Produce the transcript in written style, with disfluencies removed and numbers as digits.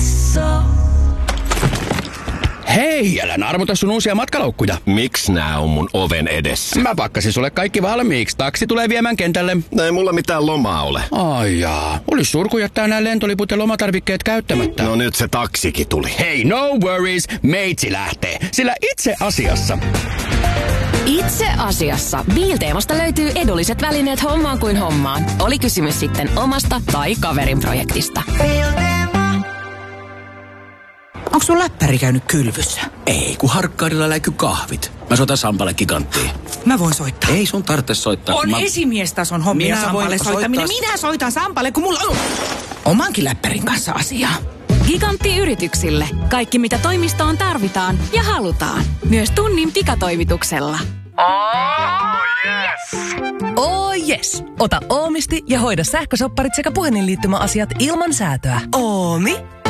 Hei, älä narmuta sun uusia matkalaukkuja. Miks nää on mun oven edessä? Mä pakkasin sulle kaikki valmiiksi. Taksi tulee viemään kentälle. Ei mulla mitään lomaa ole. Ai jaa. Olis surku jättää nää lentoliput ja lomatarvikkeet käyttämättä. No nyt se taksikin tuli. Hei, no worries. Meitsi lähtee. Sillä itse asiassa Biilteemasta löytyy edulliset välineet hommaan kuin hommaan. Oli kysymys sitten omasta tai kaverin projektista. Onko sun läppäri käynyt kylvyssä? Ei, kun Harkkaudella läiky kahvit. Mä soitan Sampalle Giganttiin. Mä voin soittaa. Ei sun tarvitse soittaa. On esimiestason hommia Sampalle soittaminen. Minä soitan Sampalle, kun mulla on omankin läppärin kanssa asiaa. Gigantti yrityksille. Kaikki mitä toimistoon tarvitaan ja halutaan. Myös tunnin pikatoimituksella. Oh yes! Ota Oomisti ja hoida sähkösopparit sekä puhelinliittymäasiat ilman säätöä. Oomi